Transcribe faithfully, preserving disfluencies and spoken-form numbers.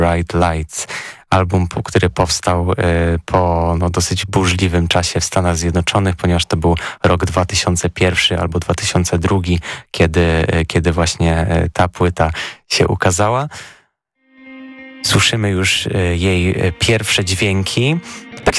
Bright Lights. Album, który powstał po no, dosyć burzliwym czasie w Stanach Zjednoczonych, ponieważ to był rok dwa tysiące pierwszy albo dwa tysiące drugi, kiedy, kiedy właśnie ta płyta się ukazała. Słyszymy już jej pierwsze dźwięki. Tak